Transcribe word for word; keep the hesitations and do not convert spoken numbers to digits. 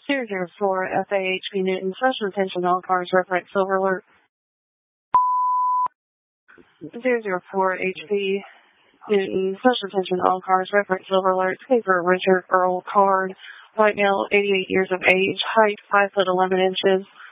zero zero four F A H P Newton, special attention all cars, reference silver alert. zero zero four H P Newton, special attention all cars, reference silver alert. Paper Richard Earl Card, white male, eighty-eight years of age, height five foot eleven inches.